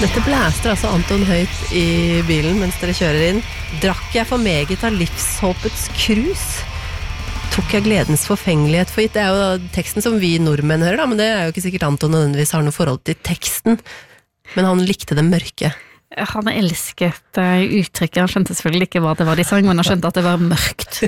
Dette blæster altså Anton høyt i bilen mens dere kjører inn. Drakk jeg for meget av livshåpets krus? Tok jeg gledens forfengelighet for gitt? Det jo da teksten som vi nordmenn hører da, men det jo ikke sikkert Anton nødvendigvis har noe forhold til teksten. Men han likte det mørke. Han elsket uttrykket, han skjønte selvfølgelig ikke hva det var de sang, men han skjønte at det var mørkt.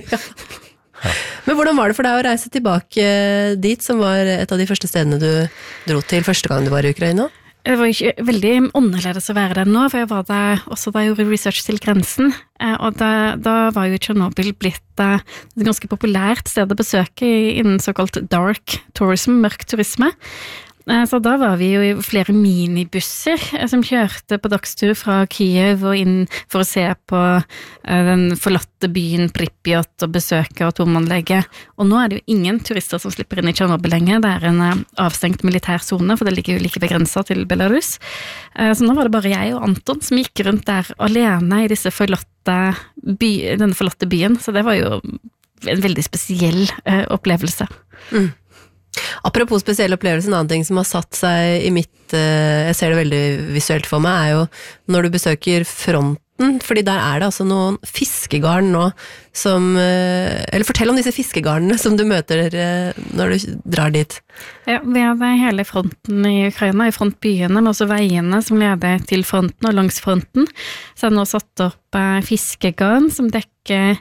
Men hvordan var det for deg å reise tilbake dit, som var et av de første stedene du dro til første gang du var i Ukraina? Det var ikke veldig annerledes å være der nå, for jeg var der også da jeg gjorde research til grensen, og da var jo Chernobyl blitt et ganske populært sted å besøke innen såkalt dark tourism, mørk turisme. Så da var vi jo i flere minibusser som kjørte på dagstur fra Kiev og inn for å se på den forlatte byen Pripyat og besøke atomanlegget. Og nå det jo ingen turister som slipper inn i Chernobyl lenger. Det en avstengt militærzone, for det ligger jo like ved grensa til Belarus. Så nå var det bare jeg og Anton som gikk rundt der alene i denne forlatte byen. Så det var jo en veldig spesiell opplevelse. Apropos spesiell opplevelse, en annen ting som har satt seg i mitt, jeg ser det veldig visuelt for meg, jo når du besøker fronten, fordi der det altså noen fiskegarn nå som, eller fortell om disse fiskegarnene som du møter når du drar dit. Ja, vi hadde hele fronten i Ukraina, i frontbyene, men også veiene som leder til fronten og langs fronten, så nå satt opp fiskegarn som dekker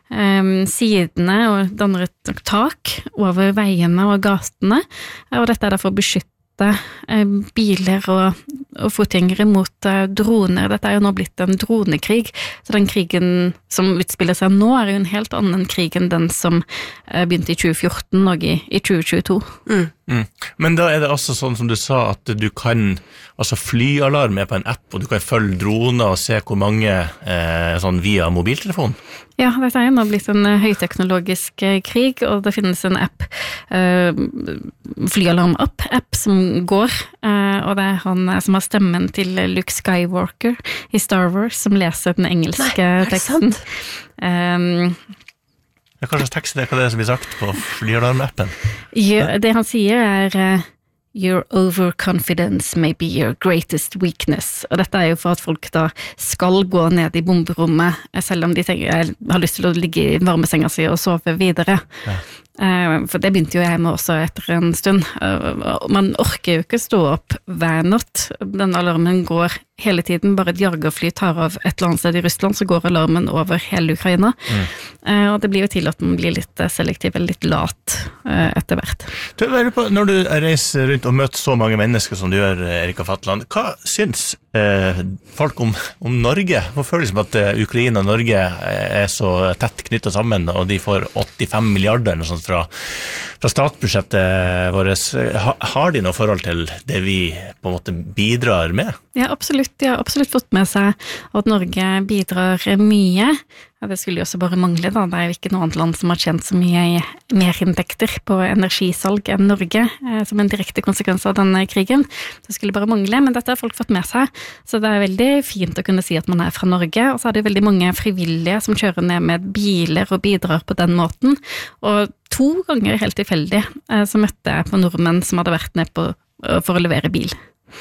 sidene og danner et tak over veiene og gatene, og dette derfor å beskytte biler og fotgjengere mot droner. Dette jo nå blitt en dronekrig, så den krigen som utspiller seg nå jo en helt annen krig enn den som begynte i 2014 og i 2022. Men da det altså sånn som du sa, at du kan flyalarm på en app, og du kan følge droner og se hvor mange sånn via mobiltelefon? Ja, dette jo nå blitt en høyteknologisk krig, og det finnes en app, flyalarm-app som går, og det han som har stemmen til Luke Skywalker i Star Wars, som leser den engelske teksten. Hva slags tekst hva det som blir sagt på flyalarm-appen? Ja, det han sier Your overconfidence may be your greatest weakness. Og dette jo for at folk da skal gå ned i bomberommet, selv om de har lyst til å ligge i varmesenga si og sove videre. Ja. For det begynte jo jeg med også etter en stund. Man orker jo ikke stå opp hver natt. Den alarmen går hele tiden. Bare et jagerfly tar av et eller annet sted i Russland, så går alarmen over hele Ukraina. Og det blir jo til at man blir litt selektiv eller litt lat etter hvert. Når du reiser rundt og møter så mange mennesker som du gjør, Erika Fatland, hva syns folk om Norge? Hvor føles det som at Ukraina og Norge så tett knyttet sammen, og de får 85 milliarder eller sånt fra statsbudsjettet vårt? Har de noe forhold til det vi på en måte bidrar med? Ja, absolutt. De har absolutt fått med seg at Norge bidrar mye. Ja, det skulle jo også bare mangle da. Det jo ikke noe annet land som har tjent så mye merinntekter på energisalg enn Norge, som en direkte konsekvens av denne krigen. Det skulle bare mangle, men dette har folk fått med seg. Så det veldig fint å kunne si at man fra Norge, og så det veldig mange frivillige som kjører ned med biler og bidrar på den måten. Og 2 ganger helt tilfeldig så møtte jeg på nordmenn som hadde vært ned for å levere bil.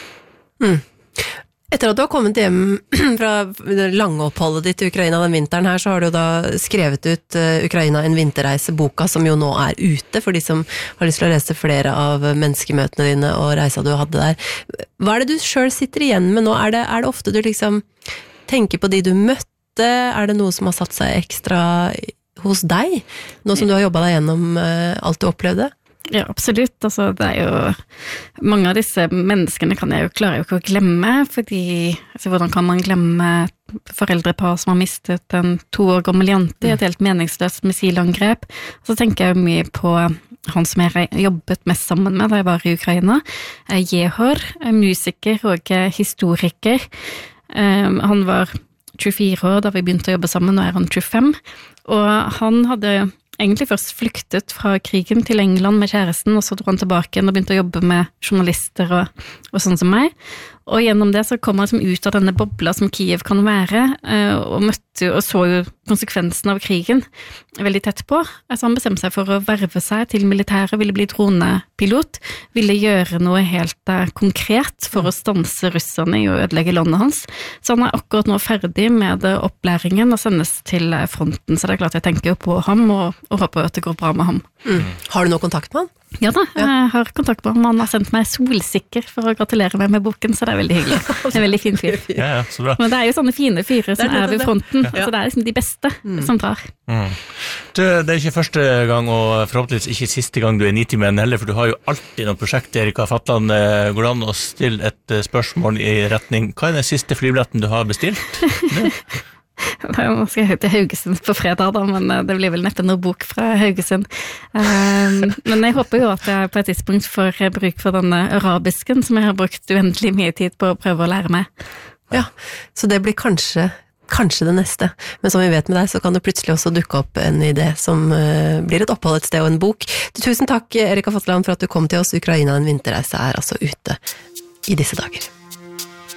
Etter at du har kommet hjem fra langoppholdet ditt i Ukraina den vinteren her, så har du da skrevet ut Ukraina en vinterreiseboka, som jo nå ute, for de som har lyst til å lese flere av menneskemøtene dine og reisa du hadde der. Hva det du selv sitter igjen med nå? Det ofte du liksom tenker på de du møtte? Det noe som har satt seg ekstra hos deg, nå som du har jobbet deg gjennom alt du opplevde? Ja, absolutt. Altså, det jo mange av disse menneskene klarer jo ikke å glemme, fordi hvordan kan man glemme foreldrepar som har mistet en 2 år gammel jente i et helt meningsløst missilangrep? Så tenker jeg mye på han som jeg jobbet mest sammen med da jeg var i Ukraina, Jehor, musiker og historiker. Han var 24 år da vi begynte å jobbe sammen, nå han 25, og han hadde egentlig først flyktet fra krigen til England med kjæresten, og så dro han tilbake igjen og begynte å jobbe med journalister og sånn som meg. Og gjennom det så kom han ut av denne bobla som Kiev kan være, og møtte og så jo konsekvensen av krigen veldig tett på. Altså han bestemte seg for å verve seg til militæret, ville bli dronepilot, ville gjøre noe helt konkret for å stanse russerne i å ødelegge landet hans. Så han akkurat nå ferdig med opplæringen og sendes til fronten, så det klart jeg tenker på ham og håper at det går bra med ham. Har du noe kontakt med han? Ja da, jeg har kontakt med ham. Han har sendt meg solsikker for å gratulere meg med boken, så det er veldig hyggelig. En veldig fin fyr. Ja, så bra. Men det er jo sånne fine fyre som er ved fronten, Ja. så det er liksom de beste som drar. Det er ikke første gang, og forhåpentligvis ikke siste gang du er nitimen heller, for du har jo alltid noen prosjekt, Erika Fatland. Går det an å stille et spørsmål i retning, hva er den siste flybilletten du har bestilt? Nå skal jeg til Haugesund på fredag da, men det blir vel neppe noe bok fra Haugesund. Men jeg håper jo at jeg på et tidspunkt får bruk for denne arabisken, som jeg har brukt uendelig mye tid på å prøve å lære meg. Ja, så det blir kanskje det neste. Men som vi vet med deg, så kan det plutselig også dukke opp en idé som blir et opphold et sted og en bok. Tusen takk, Erika Fatland, for at du kom til oss. Ukraina, en vinterreise er altså ute i disse dager.